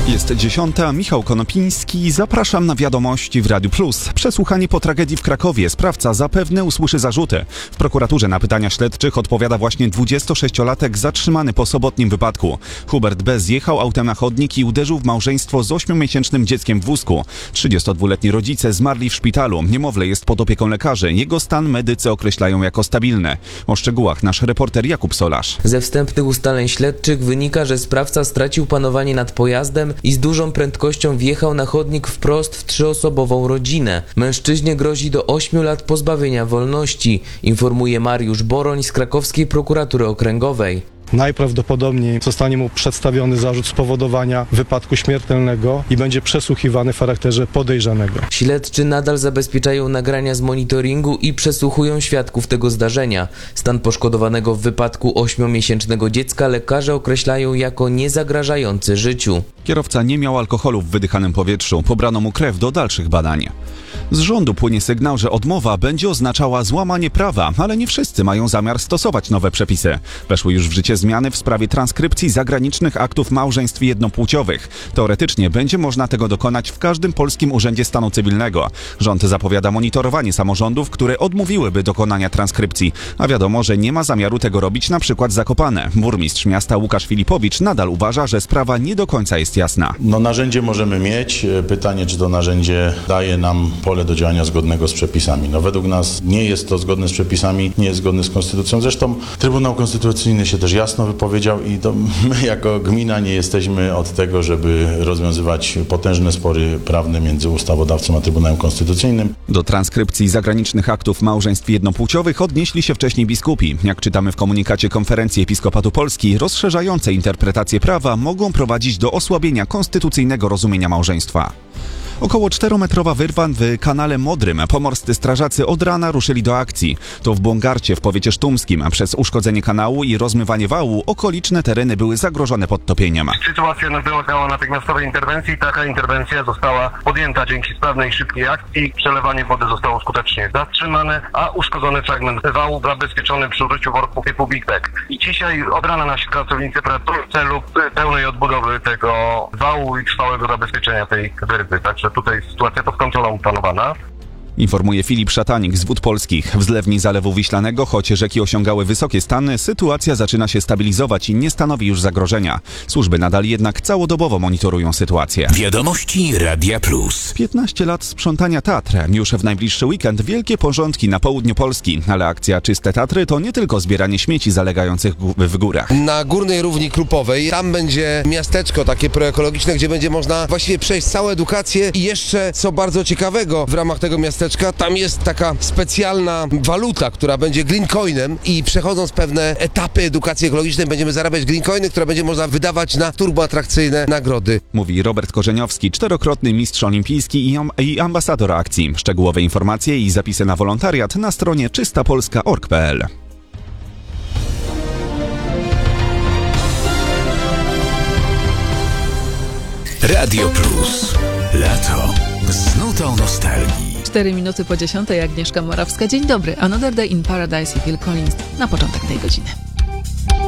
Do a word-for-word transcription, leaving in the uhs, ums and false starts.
Jest dziesiąta, Michał Konopiński, zapraszam na wiadomości w Radiu Plus. Przesłuchanie po tragedii w Krakowie. Sprawca zapewne usłyszy zarzuty. W prokuraturze na pytania śledczych odpowiada właśnie dwudziestosześciolatek zatrzymany po sobotnim wypadku. Hubert B. zjechał autem na chodnik i uderzył w małżeństwo z ośmiomiesięcznym dzieckiem w wózku. trzydziestodwuletni rodzice zmarli w szpitalu. Niemowlę jest pod opieką lekarzy. Jego stan medycy określają jako stabilny. O szczegółach nasz reporter Jakub Solarz. Ze wstępnych ustaleń śledczych wynika, że sprawca stracił panowanie nad pojazdem i z dużą prędkością wjechał na chodnik wprost w trzyosobową rodzinę. Mężczyźnie grozi do ośmiu lat pozbawienia wolności, informuje Mariusz Boroń z krakowskiej prokuratury okręgowej. Najprawdopodobniej zostanie mu przedstawiony zarzut spowodowania wypadku śmiertelnego i będzie przesłuchiwany w charakterze podejrzanego. Śledczy nadal zabezpieczają nagrania z monitoringu i przesłuchują świadków tego zdarzenia. Stan poszkodowanego w wypadku ośmiomiesięcznego dziecka lekarze określają jako niezagrażający życiu. Kierowca nie miał alkoholu w wydychanym powietrzu. Pobrano mu krew do dalszych badań. Z rządu płynie sygnał, że odmowa będzie oznaczała złamanie prawa, ale nie wszyscy mają zamiar stosować nowe przepisy. Weszły już w życie zmiany w sprawie transkrypcji zagranicznych aktów małżeństw jednopłciowych. Teoretycznie będzie można tego dokonać w każdym polskim urzędzie stanu cywilnego. Rząd zapowiada monitorowanie samorządów, które odmówiłyby dokonania transkrypcji. A wiadomo, że nie ma zamiaru tego robić na przykład Zakopane. Burmistrz miasta Łukasz Filipowicz nadal uważa, że sprawa nie do końca jest jasna. No narzędzie możemy mieć. Pytanie, czy to narzędzie daje nam pole do działania zgodnego z przepisami. No według nas nie jest to zgodne z przepisami, nie jest zgodne z konstytucją. Zresztą Trybunał Konstytucyjny się też jasno wypowiedział i to my jako gmina nie jesteśmy od tego, żeby rozwiązywać potężne spory prawne między ustawodawcą a Trybunałem Konstytucyjnym. Do transkrypcji zagranicznych aktów małżeństw jednopłciowych odnieśli się wcześniej biskupi. Jak czytamy w komunikacie Konferencji Episkopatu Polski, rozszerzające interpretacje prawa mogą prowadzić do osłabienia konstytucyjnego rozumienia małżeństwa. Około czterometrowa wyrwa w kanale Modrym. Pomorscy strażacy od rana ruszyli do akcji. To w Błągarcie w powiecie sztumskim. Przez uszkodzenie kanału i rozmywanie wału okoliczne tereny były zagrożone podtopieniem. Sytuacja wymagała natychmiastowej interwencji. Taka interwencja została podjęta dzięki sprawnej i szybkiej akcji. Przelewanie wody zostało skutecznie zatrzymane, a uszkodzony fragment wału zabezpieczony przy użyciu worku typu Big Bag. I dzisiaj od rana nasi pracownicy pracują w celu pełnej odbudowy tego wału i trwałego zabezpieczenia tej wyrwy. Także tutaj sytuacja pod kontrolą panowana. Informuje Filip Szatanik z Wód Polskich. W zlewni Zalewu Wiślanego, choć rzeki osiągały wysokie stany, sytuacja zaczyna się stabilizować i nie stanowi już zagrożenia. Służby nadal jednak całodobowo monitorują sytuację. Wiadomości Radia Plus. piętnaście lat sprzątania Tatr. Już w najbliższy weekend wielkie porządki na południu Polski. Ale akcja Czyste Tatry to nie tylko zbieranie śmieci zalegających w górach. Na Górnej Równi Krupowej tam będzie miasteczko takie proekologiczne, gdzie będzie można właściwie przejść całą edukację i jeszcze, co bardzo ciekawego w ramach tego miasteczka, tam jest taka specjalna waluta, która będzie green coinem i przechodząc pewne etapy edukacji ekologicznej będziemy zarabiać green coiny, które będzie można wydawać na turboatrakcyjne nagrody. Mówi Robert Korzeniowski, czterokrotny mistrz olimpijski i, am- i ambasador akcji. Szczegółowe informacje i zapisy na wolontariat na stronie czysta polska kropka org kropka pe el. Radio Plus. Lato. Z nutą nostalgii. Cztery minuty po dziesiątej, Agnieszka Morawska. Dzień dobry. Another Day in Paradise i Phil Collins na początek tej godziny.